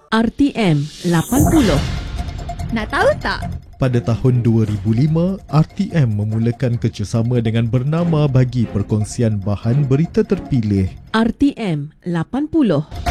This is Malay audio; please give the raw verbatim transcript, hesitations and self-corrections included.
R T M lapan puluh. Nak tahu tak? Pada tahun dua ribu lima, R T M memulakan kerjasama dengan Bernama bagi perkongsian bahan berita terpilih. R T M lapan puluh.